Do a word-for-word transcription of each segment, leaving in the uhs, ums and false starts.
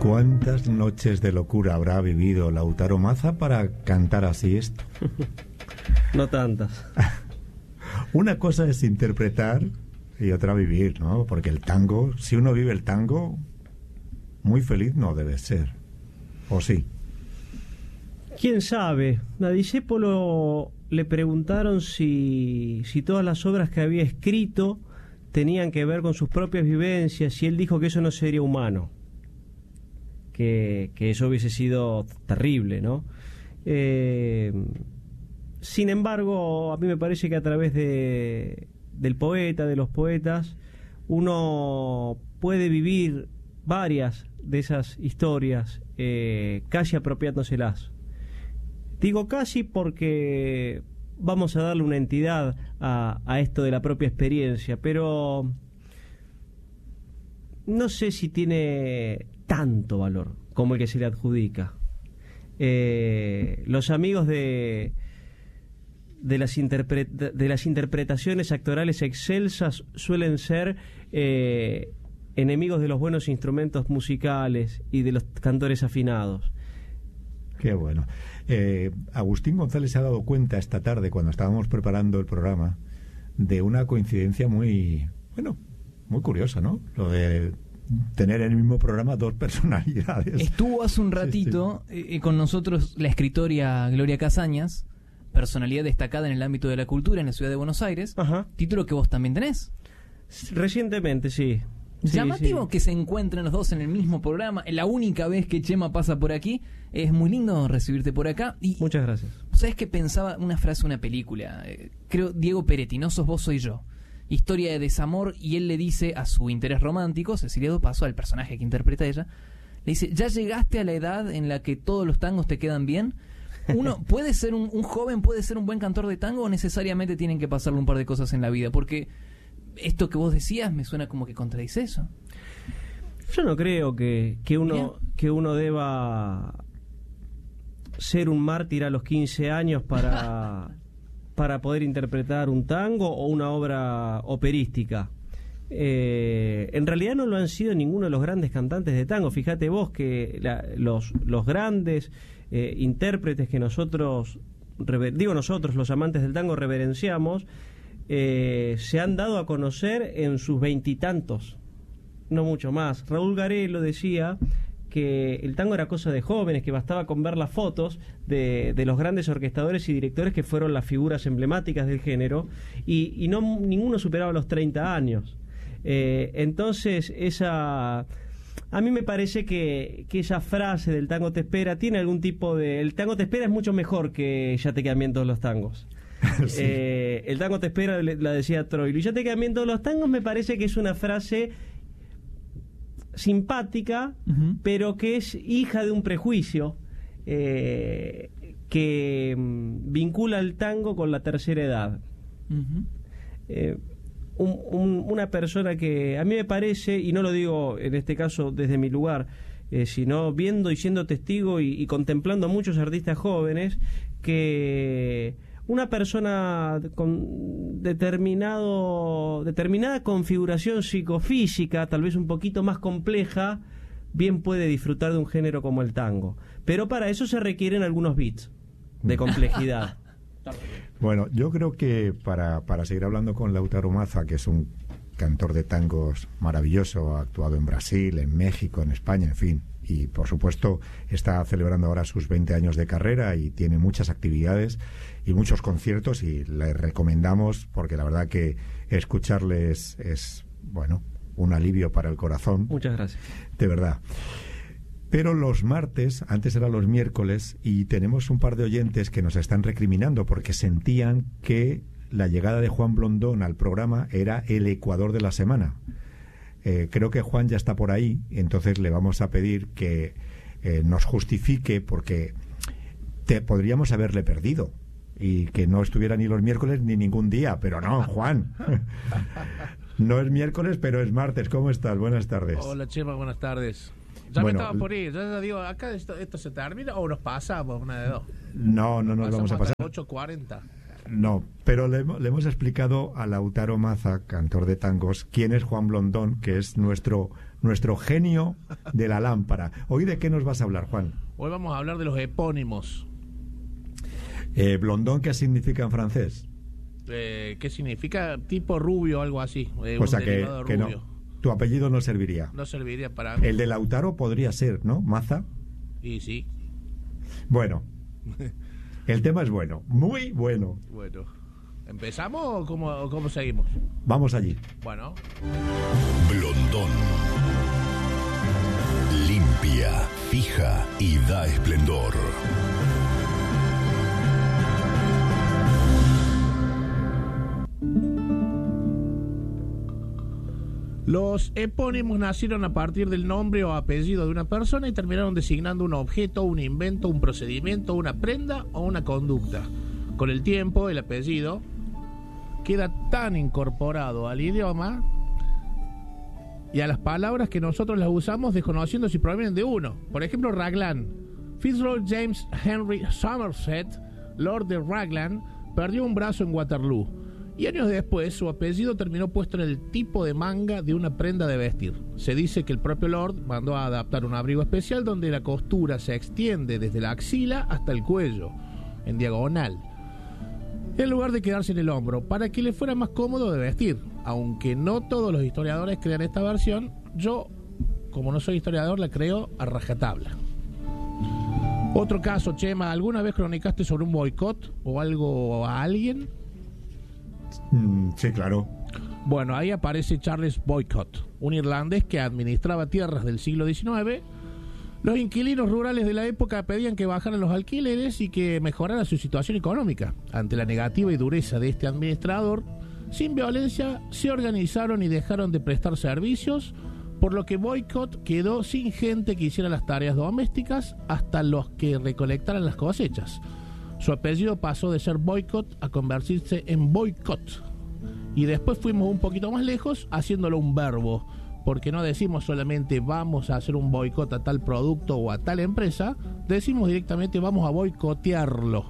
¿Cuántas noches de locura habrá vivido Lautaro Maza para cantar así esto? No tantas. Una cosa es interpretar y otra vivir, ¿no? Porque el tango, si uno vive el tango, muy feliz no debe ser. ¿O sí? ¿Quién sabe? A Discépolo le preguntaron si, si todas las obras que había escrito tenían que ver con sus propias vivencias, y él dijo que eso no sería humano, que, que eso hubiese sido terrible, ¿no? Eh, sin embargo, a mí me parece que a través de, del poeta, de los poetas, uno puede vivir varias de esas historias, eh, casi apropiándoselas. Digo casi porque vamos a darle una entidad a, a esto de la propia experiencia, pero no sé si tiene tanto valor como el que se le adjudica. Eh, los amigos de de las, interpre, de las interpretaciones actorales excelsas suelen ser eh, enemigos de los buenos instrumentos musicales y de los cantores afinados. Qué bueno. Eh, Agustín González se ha dado cuenta esta tarde, cuando estábamos preparando el programa, de una coincidencia muy, bueno, muy curiosa, ¿no? Lo de tener en el mismo programa dos personalidades. Estuvo hace un ratito sí, sí. Eh, con nosotros la escritora Gloria Casañas, personalidad destacada en el ámbito de la cultura en la ciudad de Buenos Aires. Ajá. Título que vos también tenés. Recientemente, sí. Llamativo sí, sí. que se encuentren los dos en el mismo programa. La única vez que Chema pasa por aquí. Es muy lindo recibirte por acá. Y, muchas gracias. ¿sabes qué pensaba? Una frase de una película. Eh, creo, Diego Peretti, no sos vos, soy yo. Historia de desamor, y él le dice a su interés romántico, Cecilia Dopazo, al personaje que interpreta ella, le dice: ¿ya llegaste a la edad en la que todos los tangos te quedan bien? Uno puede ser un, un joven, puede ser un buen cantor de tango, o necesariamente tienen que pasarle un par de cosas en la vida, porque esto que vos decías me suena como que contradice eso. Yo no creo que, que uno que uno deba ser un mártir a los quince años para, para poder interpretar un tango o una obra operística. Eh, en realidad no lo han sido ninguno de los grandes cantantes de tango. Fíjate vos que la, los, los grandes eh, intérpretes que nosotros, digo nosotros, los amantes del tango, reverenciamos, eh, se han dado a conocer en sus veintitantos, no mucho más. Raúl Garelo decía que el tango era cosa de jóvenes, que bastaba con ver las fotos de, de los grandes orquestadores y directores que fueron las figuras emblemáticas del género, y, y no ninguno superaba los treinta años. Eh, entonces, esa, a mí me parece que, que esa frase del tango te espera tiene algún tipo de... El tango te espera es mucho mejor que ya te quedan bien todos los tangos. Sí. Eh, el tango te espera, la decía Troilo, y ya te quedan bien todos los tangos, me parece que es una frase simpática, uh-huh. pero que es hija de un prejuicio eh, que um, vincula el tango con la tercera edad. Uh-huh. eh, un, un, una persona que a mí me parece, y no lo digo en este caso desde mi lugar, eh, sino viendo y siendo testigo y, y contemplando a muchos artistas jóvenes, que una persona con determinado determinada configuración psicofísica, tal vez un poquito más compleja, bien puede disfrutar de un género como el tango. Pero para eso se requieren algunos bits de complejidad. Bueno, yo creo que para, para seguir hablando con Lautaro Maza, que es un cantor de tangos maravilloso, ha actuado en Brasil, en México, en España, en fin, y por supuesto está celebrando ahora sus veinte años de carrera y tiene muchas actividades y muchos conciertos, y le recomendamos, porque la verdad que escucharles es, bueno, un alivio para el corazón. Muchas gracias. De verdad. Pero los martes, antes eran los miércoles, y tenemos un par de oyentes que nos están recriminando porque sentían que la llegada de Juan Blondón al programa era el Ecuador de la semana. Eh, creo que Juan ya está por ahí, entonces le vamos a pedir que eh, nos justifique, porque te, podríamos haberle perdido y que no estuviera ni los miércoles ni ningún día, pero no, Juan. No es miércoles, pero es martes. ¿Cómo estás? Buenas tardes. Hola, Chema, buenas tardes. Ya bueno, me estaba por ir, ya digo, acá esto, esto se termina o nos pasamos, una de dos. No, no nos vamos a pasar. ocho cuarenta. No, pero le, le hemos explicado a Lautaro Maza, cantor de tangos, quién es Juan Blondón, que es nuestro nuestro genio de la lámpara. ¿Hoy de qué nos vas a hablar, Juan? Hoy vamos a hablar de los epónimos. Eh, ¿Blondón qué significa en francés? Eh, ¿Qué significa? Tipo rubio o algo así. Eh, O sea un que, derivado que no, rubio. tu apellido no serviría. No serviría para mí. El de Lautaro podría ser, ¿no? Maza. Y sí. Bueno, el tema es bueno, muy bueno. Bueno. ¿Empezamos o cómo, o cómo seguimos? Vamos allí. Bueno. Blondón. Limpia, fija y da esplendor. Los epónimos nacieron a partir del nombre o apellido de una persona y terminaron designando un objeto, un invento, un procedimiento, una prenda o una conducta. Con el tiempo, el apellido queda tan incorporado al idioma y a las palabras que nosotros las usamos desconociendo si provienen de uno. Por ejemplo, Raglan. Fitzroy James Henry Somerset, Lord de Raglan, perdió un brazo en Waterloo. Y años después, su apellido terminó puesto en el tipo de manga de una prenda de vestir. Se dice que el propio Lord mandó a adaptar un abrigo especial donde la costura se extiende desde la axila hasta el cuello, en diagonal, en lugar de quedarse en el hombro, para que le fuera más cómodo de vestir. Aunque no todos los historiadores crean esta versión, yo, como no soy historiador, la creo a rajatabla. Otro caso, Chema, ¿alguna vez cronicaste sobre un boicot o algo a alguien? Mm, sí, claro. Bueno, ahí aparece Charles Boycott, un irlandés que administraba tierras del siglo diecinueve. Los inquilinos rurales de la época pedían que bajaran los alquileres y que mejorara su situación económica. Ante la negativa y dureza de este administrador, sin violencia, se organizaron y dejaron de prestar servicios, por lo que Boycott quedó sin gente que hiciera las tareas domésticas hasta los que recolectaran las cosechas. Su apellido pasó de ser Boycott a convertirse en Boycott. Y después fuimos un poquito más lejos, haciéndolo un verbo, porque no decimos solamente vamos a hacer un boicot a tal producto o a tal empresa, decimos directamente vamos a boicotearlo.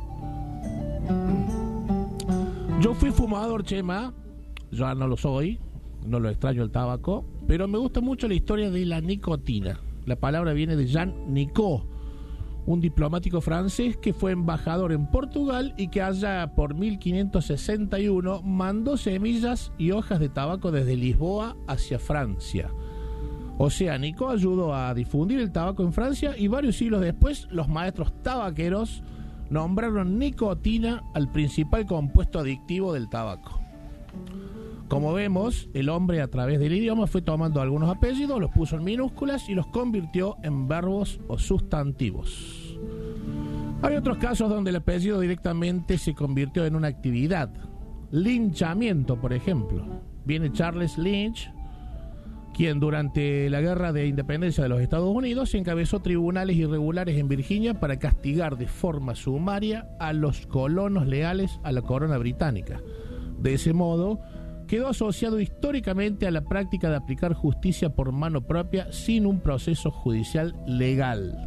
Yo fui fumador, Chema, ya no lo soy, no lo extraño el tabaco, pero me gusta mucho la historia de la nicotina. La palabra viene de Jean Nicot, un diplomático francés que fue embajador en Portugal y que allá por mil quinientos sesenta y uno mandó semillas y hojas de tabaco desde Lisboa hacia Francia. O sea, Nicot ayudó a difundir el tabaco en Francia y varios siglos después los maestros tabaqueros nombraron nicotina al principal compuesto adictivo del tabaco. Como vemos, el hombre a través del idioma fue tomando algunos apellidos, los puso en minúsculas y los convirtió en verbos o sustantivos. Hay otros casos donde el apellido directamente se convirtió en una actividad. Linchamiento, por ejemplo. Viene Charles Lynch, quien durante la Guerra de Independencia de los Estados Unidos encabezó tribunales irregulares en Virginia para castigar de forma sumaria a los colonos leales a la corona británica. De ese modo, quedó asociado históricamente a la práctica de aplicar justicia por mano propia sin un proceso judicial legal.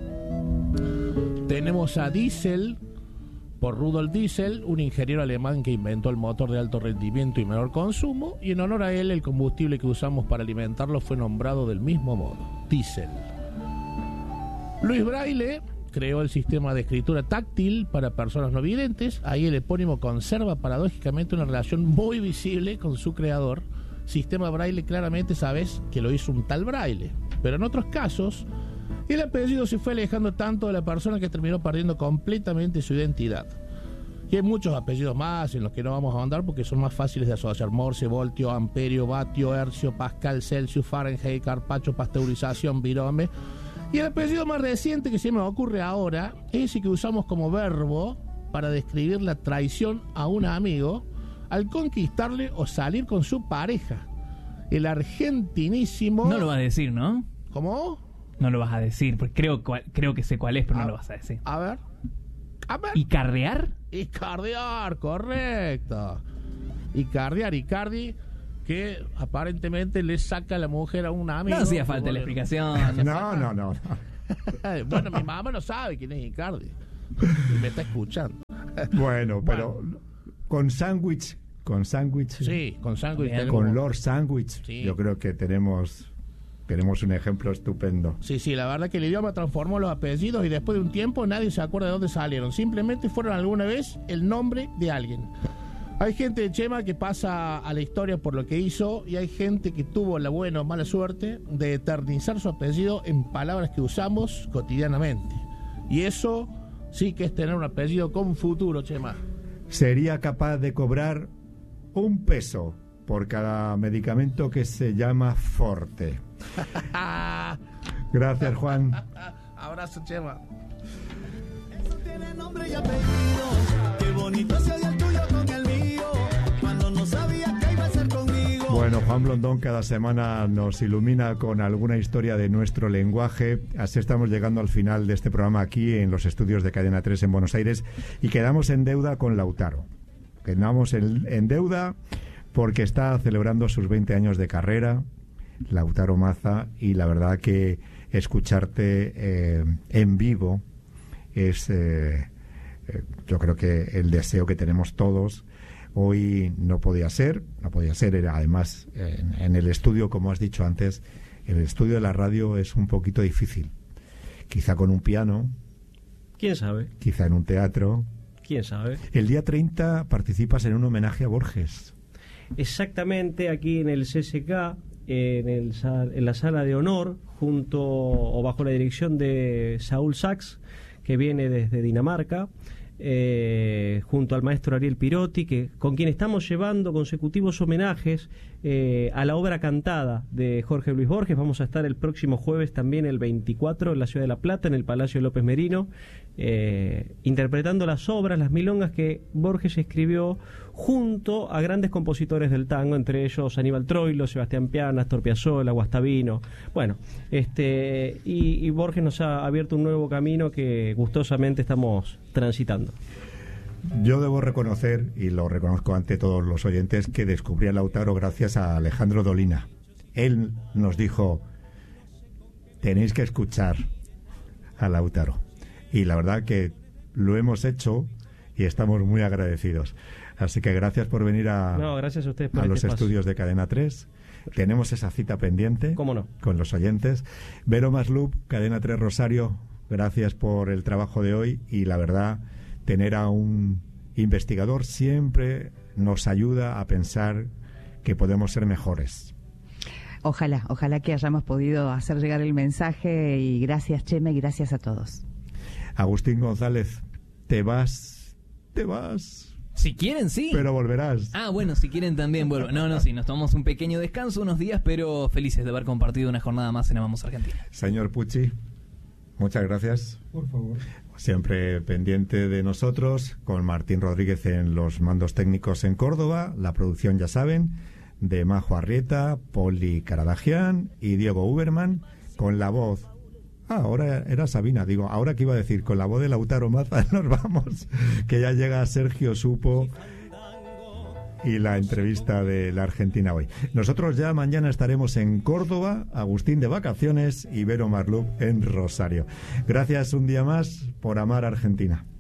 Tenemos a Diesel, por Rudolf Diesel, un ingeniero alemán que inventó el motor de alto rendimiento y menor consumo, y en honor a él el combustible que usamos para alimentarlo fue nombrado del mismo modo, Diesel. Luis Braille creó el sistema de escritura táctil para personas no videntes. Ahí el epónimo conserva paradójicamente una relación muy visible con su creador. Sistema Braille, claramente sabes que lo hizo un tal Braille, pero en otros casos el apellido se fue alejando tanto de la persona que terminó perdiendo completamente su identidad. Y hay muchos apellidos más en los que no vamos a andar porque son más fáciles de asociar: Morse, voltio, amperio, vatio, hercio, pascal, Celsius, Fahrenheit, carpacho, pasteurización, virome. Y el apellido más reciente que se me ocurre ahora es ese que usamos como verbo para describir la traición a un amigo al conquistarle o salir con su pareja. El argentinísimo... No lo vas a decir, ¿no? ¿Cómo? No lo vas a decir, porque creo, cual, creo que sé cuál es, pero a, no lo vas a decir. A ver. A ver. ¿Icardear? Icardear, correcto. Icardear, Icardi, que aparentemente le saca a la mujer a un amigo. No hacía falta la explicación. No, no, no, no. Bueno, mi mamá no sabe quién es Icardi y me está escuchando. Bueno, pero con sándwich, con sándwich, Sí, con sándwich. Bien. con Lord Sandwich, Sí. yo creo que tenemos tenemos un ejemplo estupendo. Sí, sí, la verdad que el idioma transformó los apellidos y después de un tiempo nadie se acuerda de dónde salieron. Simplemente fueron alguna vez el nombre de alguien. Hay gente de Chema que pasa a la historia por lo que hizo y hay gente que tuvo la buena o mala suerte de eternizar su apellido en palabras que usamos cotidianamente. Y eso sí que es tener un apellido con futuro, Chema. Sería capaz de cobrar un peso por cada medicamento que se llama Forte. Gracias, Juan. Abrazo, Chema. Eso tiene nombre y apellido. Qué bonito se oye el tuyo con el mío. Cuando no sabía que iba a ser conmigo. Bueno, Juan Blondón cada semana nos ilumina con alguna historia de nuestro lenguaje. Así estamos llegando al final de este programa aquí en los estudios de Cadena tres en Buenos Aires y quedamos en deuda con Lautaro. Quedamos en, en deuda porque está celebrando sus veinte años de carrera, Lautaro Maza, y la verdad que escucharte eh, en vivo es, eh, eh, yo creo que el deseo que tenemos todos. Hoy no podía ser, no podía ser, era además en, en el estudio, como has dicho antes, el estudio de la radio es un poquito difícil. Quizá con un piano. ¿Quién sabe? Quizá en un teatro. ¿Quién sabe? El día treinta participas en un homenaje a Borges. Exactamente, aquí en el C S K, en, el, en la sala de honor, junto o bajo la dirección de Saúl Sachs, que viene desde Dinamarca, eh, junto al maestro Ariel Pirotti, que, con quien estamos llevando consecutivos homenajes eh, a la obra cantada de Jorge Luis Borges. Vamos a estar el próximo jueves también, el veinticuatro, en la ciudad de La Plata, en el Palacio López Merino, eh, interpretando las obras, las milongas que Borges escribió junto a grandes compositores del tango, entre ellos Aníbal Troilo, Sebastián Piana, Astor Piazzolla, Guastavino. Bueno, este y, y Borges nos ha abierto un nuevo camino que gustosamente estamos transitando. Yo debo reconocer, y lo reconozco ante todos los oyentes, que descubrí a Lautaro gracias a Alejandro Dolina. Él nos dijo, tenéis que escuchar a Lautaro. Y la verdad que lo hemos hecho y estamos muy agradecidos. Así que gracias por venir a, no, gracias a, ustedes por a este los espacio. estudios de Cadena tres. Tenemos esa cita pendiente. ¿Cómo no? Con los oyentes. Vero Maslup, Cadena tres Rosario, gracias por el trabajo de hoy y la verdad, tener a un investigador siempre nos ayuda a pensar que podemos ser mejores. Ojalá, ojalá que hayamos podido hacer llegar el mensaje y gracias, Chema, y gracias a todos. Agustín González, te vas, te vas... Si quieren, sí. Pero volverás. Ah, bueno, si quieren también vuelvo. No, no, sí, nos tomamos un pequeño descanso, unos días, pero felices de haber compartido una jornada más en Amamos Argentina. Señor Pucci, muchas gracias. Por favor. Siempre pendiente de nosotros, con Martín Rodríguez en los mandos técnicos en Córdoba, la producción, ya saben, de Majo Arrieta, Poli Caradagian y Diego Uberman, con la voz... Ah, ahora era Sabina, digo, ahora que iba a decir, con la voz de Lautaro Maza nos vamos, que ya llega Sergio Supo y la entrevista de la Argentina hoy. Nosotros ya mañana estaremos en Córdoba, Agustín de vacaciones y Vero Marlup en Rosario. Gracias un día más por amar Argentina.